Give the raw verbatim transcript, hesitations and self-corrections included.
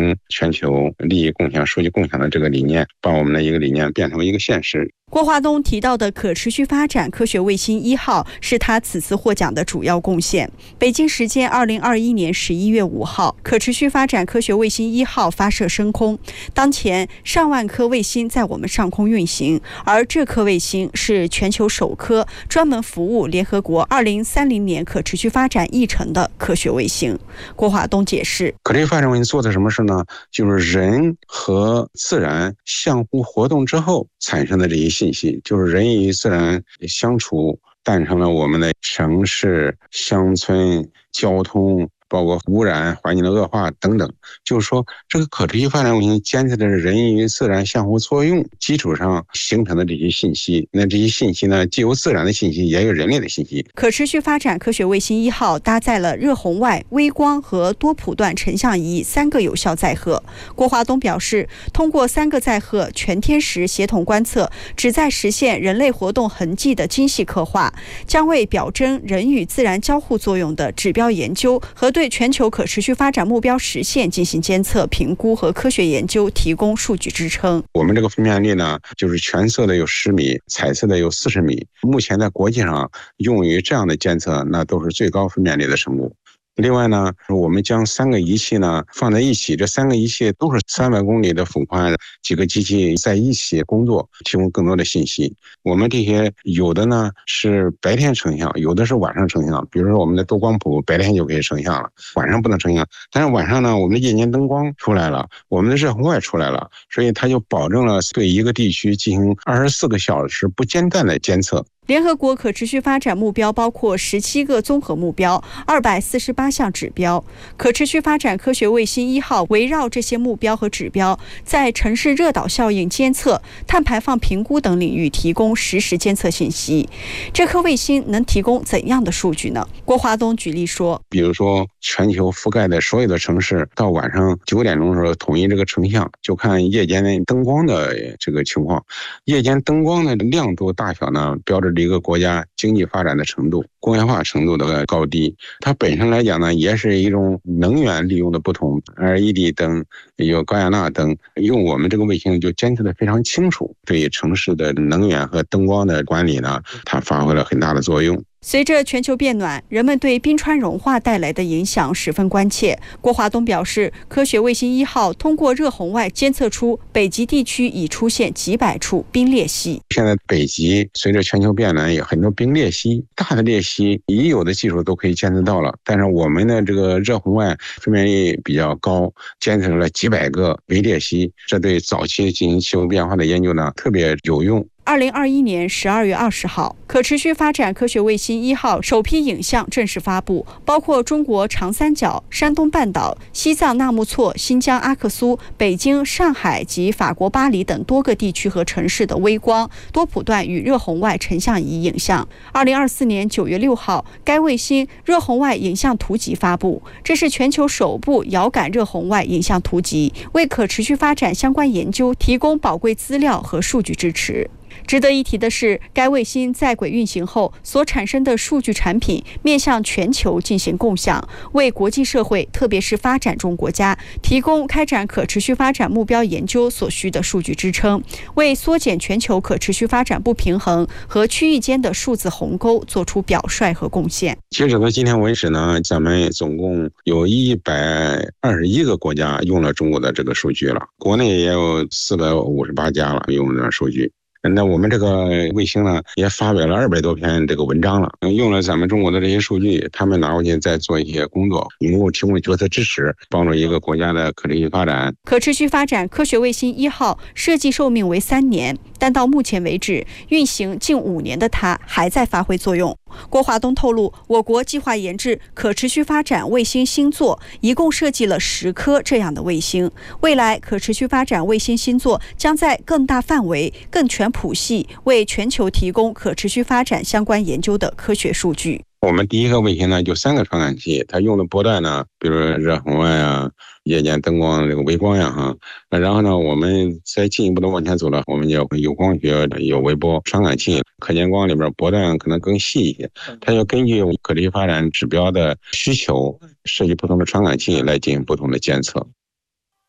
成全球利益共享、数据共享的这个理念，把我们的一个理念变成一个现实。 郭华东提到的可持续发展科学卫星一号是他此次获奖的主要贡献。北京时间二零二一年十一月五号，可持续发展科学卫星一号发射升空。当前上万颗卫星在我们上空运行，而这颗卫星是全球首颗专门服务联合国二零三零年可持续发展议程的科学卫星。郭华东解释， 可持续发展卫星做的什么事呢？就是人和自然相互活动之后产生的这些信息，就是人与自然相处诞生了我们的城市、乡村、交通，包括污染、环境的恶化等等。就是说，这个可持续发展卫星监测的是人与自然相互作用基础上形成的这些信息。那这些信息呢，既有自然的信息，也有人类的信息。 可持续发展科学卫星一号搭载了热红外、微光和多谱段成像仪三个有效载荷。郭华东表示，通过三个载荷全天时协同观测，旨在实现人类活动痕迹的精细刻画，将为表征人与自然交互作用的指标研究和对全球可持续发展目标实现进行监测、评估和科学研究提供数据支撑。 我们这个分辨率呢，就是全色的有十米，彩色的有四十米。目前在国际上用于这样的监测，那都是最高分辨率的生物。另外呢，我们将三个仪器呢放在一起，这三个仪器都是三百公里的幅宽，几个机器在一起工作，提供更多的信息。我们这些有的呢是白天成像，有的是晚上成像。比如说我们的多光谱白天就可以成像了，晚上不能成像。但是晚上呢，我们的夜间灯光出来了，我们的热红外出来了，所以它就保证了对一个地区进行二十四个小时不间断的监测。 联合国可持续发展目标包括十七个综合目标、二百四十八项指标。可持续发展科学卫星一号围绕这些目标和指标，在城市热岛效应监测、碳排放评估等领域提供实时监测信息。这颗卫星能提供怎样的数据呢？郭华东举例说， 比如说全球覆盖的所有的城市，到晚上九点钟的时候统一这个成像，就看夜间的灯光的这个情况。夜间灯光的亮度大小呢，标志着一个国家经济发展的程度、工业化程度的高低。它本身来讲呢，也是一种能源利用的不同。L E D 灯、有高雅纳灯，用我们这个卫星就监测的非常清楚，对城市的能源和灯光的管理呢，它发挥了很大的作用。 随着全球变暖，人们对冰川融化带来的影响十分关切。郭华东表示，科学卫星一号通过热红外监测出北极地区已出现几百处冰裂隙。 现在北极随着全球变暖，有很多冰裂隙，大的裂隙已有的技术都可以监测到了，但是我们的这个热红外分辨率比较高，监测了几百个微裂隙，这对早期进行气候变化的研究呢特别有用。 二零二一年十二月二十号，可持续发展科学卫星一号首批影像正式发布，包括中国长三角、山东半岛、西藏纳木错、新疆阿克苏、北京、上海及法国巴黎等多个地区和城市的微光、多谱段与热红外成像仪影像。二零二四年九月六号，该卫星热红外影像图集发布，这是全球首部遥感热红外影像图集，为可持续发展相关研究提供宝贵资料和数据支持。值得一提的是，该卫星在轨运行后所产生的数据产品面向全球进行共享，为国际社会特别是发展中国家提供开展可持续发展目标研究所需的数据支撑，为缩减全球可持续发展不平衡和区域间的数字鸿沟做出表率和贡献。 截止到今天为止呢，咱们总共有一百二十一个国家用了中国的这个数据了，国内也有四百五十八家了用了数据。那我们这个卫星呢，也发表了二百多篇这个文章了，用了咱们中国的这些数据，他们拿过去再做一些工作，能够提供决策支持，帮助一个国家的可持续发展。 可持续发展科学卫星一号设计寿命为三年，但到目前为止，运行近五年的它还在发挥作用。郭华东透露，我国计划研制可持续发展卫星星座，一共设计了十颗这样的卫星。未来可持续发展卫星星座将在更大范围、更全谱系，为全球提供可持续发展相关研究的科学数据。 我们第一个卫星呢，就三个传感器，它用的波段呢，比如热红外啊、夜间灯光这个微光呀哈。然后呢，我们再进一步的往前走了，我们就有光学、有微波传感器，可见光里边波段可能更细一些，它要根据可持续发展指标的需求，设计不同的传感器来进行不同的监测。